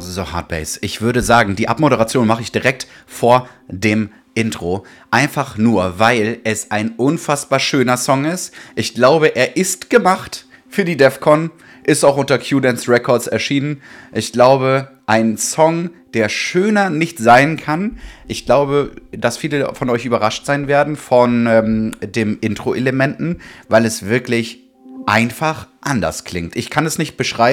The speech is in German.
So Hard Bass. Ich würde sagen, die Abmoderation mache ich direkt vor dem Intro. Einfach nur, weil es ein unfassbar schöner Song ist. Ich glaube, er ist gemacht für die DEFCON. Ist auch unter Q-Dance Records erschienen. Ich glaube, ein Song, der schöner nicht sein kann. Ich glaube, dass viele von euch überrascht sein werden von dem Intro-Elementen, weil es wirklich einfach anders klingt. Ich kann es nicht beschreiben.